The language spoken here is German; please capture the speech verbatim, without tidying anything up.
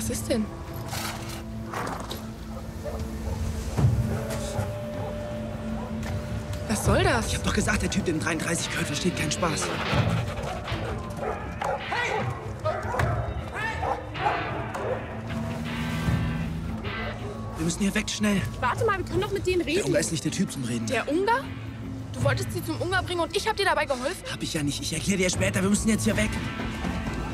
Was ist denn? Was soll das? Ich hab doch gesagt, der Typ, der den dreiunddreißig gehört, versteht keinen Spaß. Hey! Wir müssen hier weg, schnell. Warte mal, wir können doch mit denen reden. Der Ungar ist nicht der Typ zum Reden. Der Ungar? Du wolltest sie zum Ungar bringen und ich hab dir dabei geholfen? Hab ich ja nicht. Ich erkläre dir später. Wir müssen jetzt hier weg.